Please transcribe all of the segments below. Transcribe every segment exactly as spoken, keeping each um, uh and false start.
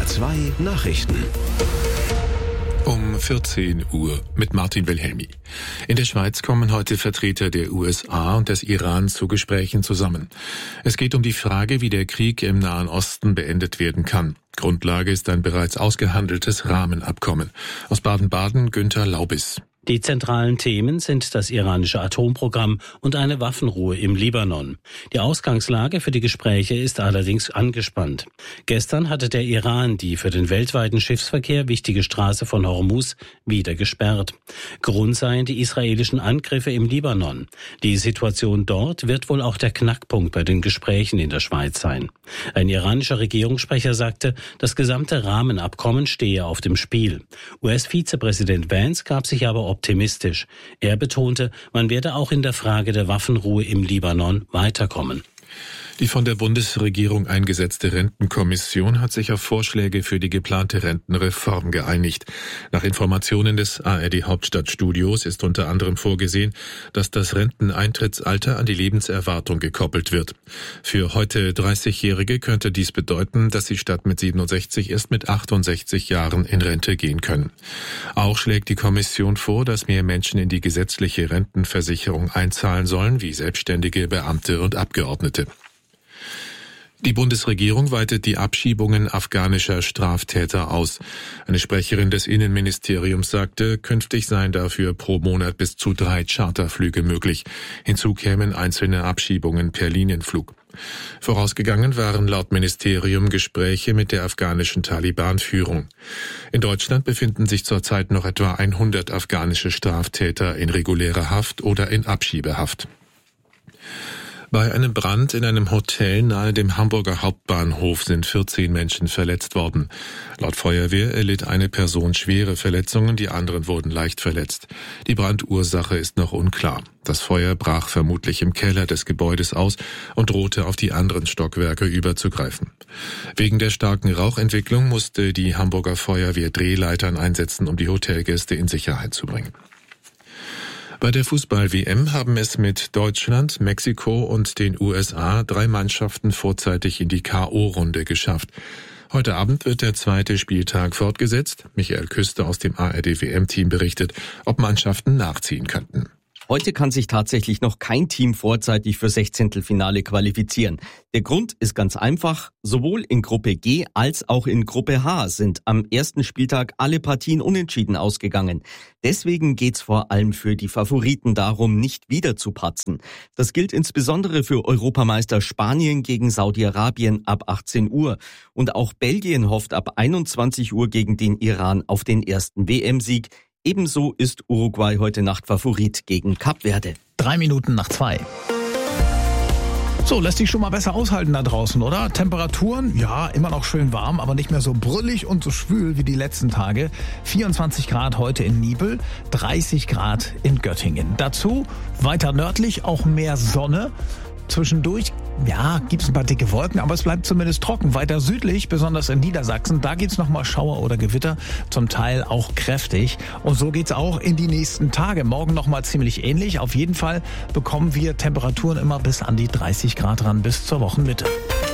R zwei Nachrichten. Um vierzehn Uhr mit Martin Wilhelmi. In der Schweiz kommen heute Vertreter der U S A und des Iran zu Gesprächen zusammen. Es geht um die Frage, wie der Krieg im Nahen Osten beendet werden kann. Grundlage ist ein bereits ausgehandeltes Rahmenabkommen. Aus Baden-Baden Günther Laubis. Die zentralen Themen sind das iranische Atomprogramm und eine Waffenruhe im Libanon. Die Ausgangslage für die Gespräche ist allerdings angespannt. Gestern hatte der Iran die für den weltweiten Schiffsverkehr wichtige Straße von Hormuz wieder gesperrt. Grund seien die israelischen Angriffe im Libanon. Die Situation dort wird wohl auch der Knackpunkt bei den Gesprächen in der Schweiz sein. Ein iranischer Regierungssprecher sagte, das gesamte Rahmenabkommen stehe auf dem Spiel. U S-Vizepräsident Vance gab sich aber optimistisch. Er betonte, man werde auch in der Frage der Waffenruhe im Libanon weiterkommen. Die von der Bundesregierung eingesetzte Rentenkommission hat sich auf Vorschläge für die geplante Rentenreform geeinigt. Nach Informationen des A R D Hauptstadtstudios ist unter anderem vorgesehen, dass das Renteneintrittsalter an die Lebenserwartung gekoppelt wird. Für heute dreißigjährige könnte dies bedeuten, dass sie statt mit siebenundsechzig erst mit achtundsechzig Jahren in Rente gehen können. Auch schlägt die Kommission vor, dass mehr Menschen in die gesetzliche Rentenversicherung einzahlen sollen, wie Selbstständige, Beamte und Abgeordnete. Die Bundesregierung weitet die Abschiebungen afghanischer Straftäter aus. Eine Sprecherin des Innenministeriums sagte, künftig seien dafür pro Monat bis zu drei Charterflüge möglich. Hinzu kämen einzelne Abschiebungen per Linienflug. Vorausgegangen waren laut Ministerium Gespräche mit der afghanischen Taliban-Führung. In Deutschland befinden sich zurzeit noch etwa hundert afghanische Straftäter in regulärer Haft oder in Abschiebehaft. Bei einem Brand in einem Hotel nahe dem Hamburger Hauptbahnhof sind vierzehn Menschen verletzt worden. Laut Feuerwehr erlitt eine Person schwere Verletzungen, die anderen wurden leicht verletzt. Die Brandursache ist noch unklar. Das Feuer brach vermutlich im Keller des Gebäudes aus und drohte auf die anderen Stockwerke überzugreifen. Wegen der starken Rauchentwicklung musste die Hamburger Feuerwehr Drehleitern einsetzen, um die Hotelgäste in Sicherheit zu bringen. Bei der Fußball-W M haben es mit Deutschland, Mexiko und den U S A drei Mannschaften vorzeitig in die K O-Runde geschafft. Heute Abend wird der zweite Spieltag fortgesetzt. Michael Küster aus dem A R D W M-Team berichtet, ob Mannschaften nachziehen könnten. Heute kann sich tatsächlich noch kein Team vorzeitig für Sechzehntelfinale qualifizieren. Der Grund ist ganz einfach. Sowohl in Gruppe G als auch in Gruppe H sind am ersten Spieltag alle Partien unentschieden ausgegangen. Deswegen geht's vor allem für die Favoriten darum, nicht wieder zu patzen. Das gilt insbesondere für Europameister Spanien gegen Saudi-Arabien ab achtzehn Uhr. Und auch Belgien hofft ab einundzwanzig Uhr gegen den Iran auf den ersten W M-Sieg. Ebenso ist Uruguay heute Nacht Favorit gegen Kap Verde. Drei Minuten nach zwei. So, lässt sich schon mal besser aushalten da draußen, oder? Temperaturen, ja, immer noch schön warm, aber nicht mehr so brüllig und so schwül wie die letzten Tage. vierundzwanzig Grad heute in Niebel, dreißig Grad in Göttingen. Dazu weiter nördlich auch mehr Sonne. Zwischendurch, ja, gibt's ein paar dicke Wolken, aber es bleibt zumindest trocken. Weiter südlich, besonders in Niedersachsen, da gibt's nochmal Schauer oder Gewitter, zum Teil auch kräftig. Und so geht's auch in die nächsten Tage. Morgen nochmal ziemlich ähnlich. Auf jeden Fall bekommen wir Temperaturen immer bis an die dreißig Grad ran, bis zur Wochenmitte.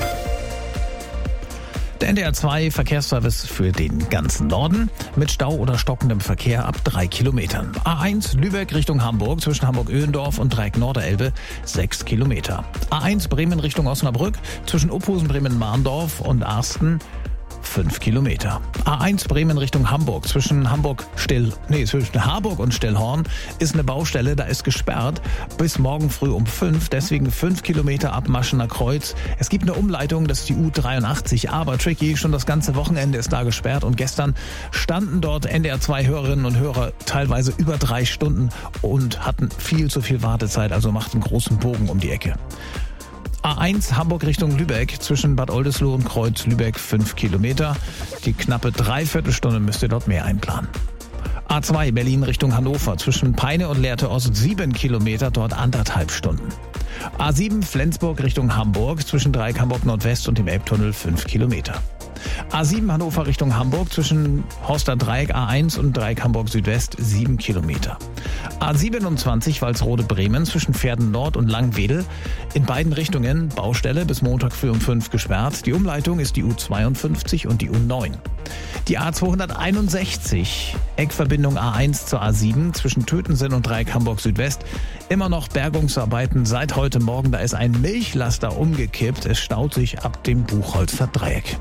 Der N D R zwei Verkehrsservice für den ganzen Norden mit Stau oder stockendem Verkehr ab drei Kilometern. A eins Lübeck Richtung Hamburg zwischen Hamburg-Öhendorf und Dreieck Norderelbe sechs Kilometer. A eins Bremen Richtung Osnabrück zwischen Uphusen, Bremen-Mahndorf und Arsten fünf Kilometer. A eins Bremen Richtung Hamburg zwischen Hamburg Still, nee, zwischen Harburg und Stillhorn ist eine Baustelle, da ist gesperrt bis morgen früh um fünf, deswegen fünf Kilometer ab Maschener Kreuz. Es gibt eine Umleitung, das ist die U dreiundachtzig, aber tricky, schon das ganze Wochenende ist da gesperrt und gestern standen dort N D R zwei Hörerinnen und Hörer teilweise über drei Stunden und hatten viel zu viel Wartezeit, also macht einen großen Bogen um die Ecke. A eins Hamburg Richtung Lübeck zwischen Bad Oldesloe und Kreuz Lübeck fünf Kilometer. Die knappe Dreiviertelstunde müsst ihr dort mehr einplanen. A zwei Berlin Richtung Hannover zwischen Peine und Lehrte Ost sieben Kilometer, dort anderthalb Stunden. A sieben Flensburg Richtung Hamburg zwischen Dreieck Hamburg Nordwest und dem Elbtunnel fünf Kilometer. A sieben Hannover Richtung Hamburg zwischen Horster Dreieck A eins und Dreieck Hamburg Südwest sieben Kilometer. A siebenundzwanzig Walsrode Bremen zwischen Pferden Nord und Langwedel. In beiden Richtungen Baustelle bis Montag früh um fünf gesperrt. Die Umleitung ist die U zweiundfünfzig und die U neun. Die A zweihunderteinundsechzig Eckverbindung A eins zur A sieben zwischen Tötensen und Dreieck Hamburg Südwest. Immer noch Bergungsarbeiten seit heute Morgen. Da ist ein Milchlaster umgekippt. Es staut sich ab dem Buchholzer Dreieck.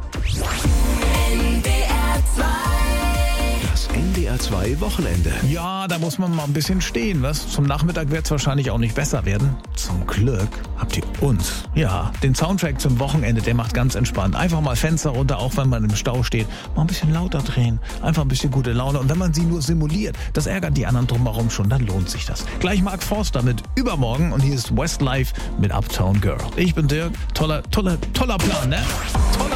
N D R zwei Wochenende. Ja, da muss man mal ein bisschen stehen, was? Zum Nachmittag wird es wahrscheinlich auch nicht besser werden. Zum Glück habt ihr uns. Ja, den Soundtrack zum Wochenende, der macht ganz entspannt. Einfach mal Fenster runter, auch wenn man im Stau steht. Mal ein bisschen lauter drehen, einfach ein bisschen gute Laune. Und wenn man sie nur simuliert, das ärgert die anderen drumherum schon, dann lohnt sich das. Gleich Mark Forster mit Übermorgen und hier ist Westlife mit Uptown Girl. Ich bin Dirk. Toller, toller, toller Plan, ne? Toller